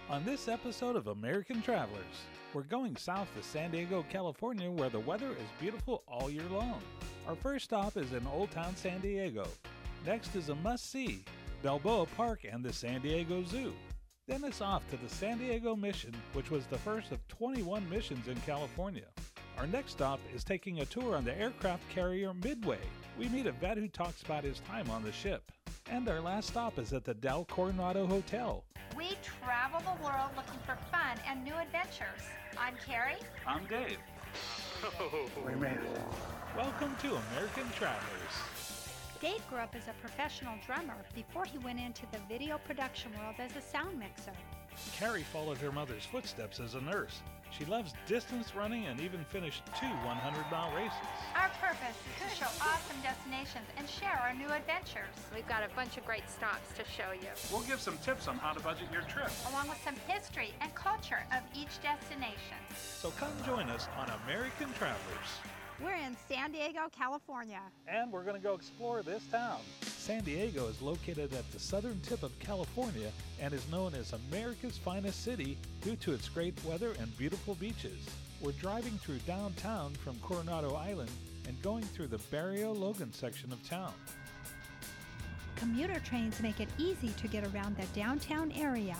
On this episode of American Travelers, we're going south to San Diego, California, where the weather is beautiful all year long. Our first stop is in Old Town San Diego. Next is a must-see, Balboa Park and the San Diego Zoo. Then it's off to the San Diego Mission, which was the first of 21 missions in California. Our next stop is taking a tour on the aircraft carrier Midway. We meet a vet who talks about his time on the ship. And our last stop is at the Del Coronado Hotel. We travel the world looking for fun and new adventures. I'm Carrie. I'm Dave. We made it. Welcome to American Travelers. Dave grew up as a professional drummer before he went into the video production world as a sound mixer. Carrie followed her mother's footsteps as a nurse. She loves distance running and even finished 2 100-mile races. Our purpose is to show awesome destinations and share our new adventures. We've got a bunch of great stops to show you, We'll give some tips on how to budget your trip. along with some history and culture of each destination. So come join us on American Travelers. We're in San Diego, California. And we're going to go explore this town. San Diego is located at the southern tip of California and is known as America's finest city due to its great weather and beautiful beaches. We're driving through downtown from Coronado Island and going through the Barrio Logan section of town. Commuter trains make it easy to get around the downtown area.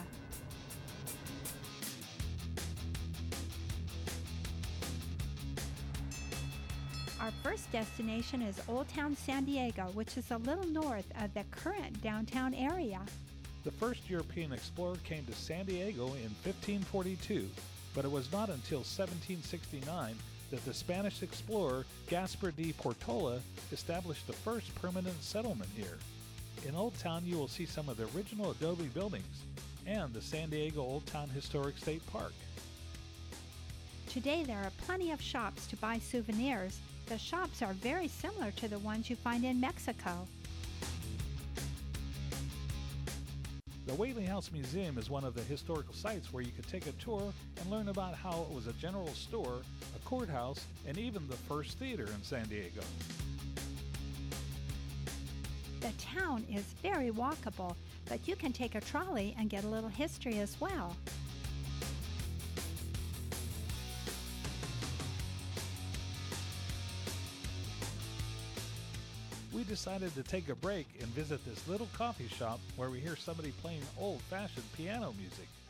Our first destination is Old Town San Diego, which is a little north of the current downtown area. The first European explorer came to San Diego in 1542, but it was not until 1769 that the Spanish explorer Gaspar de Portola established the first permanent settlement here. In Old Town, you will see some of the original adobe buildings and the San Diego Old Town Historic State Park. Today there are plenty of shops to buy souvenirs. The shops are very similar to the ones you find in Mexico. The Whaley House Museum is one of the historical sites where you could take a tour and learn about how it was a general store, a courthouse, and even the first theater in San Diego. The town is very walkable, but you can take a trolley and get a little history as well. We decided to take a break and visit this little coffee shop where we hear somebody playing old-fashioned piano music.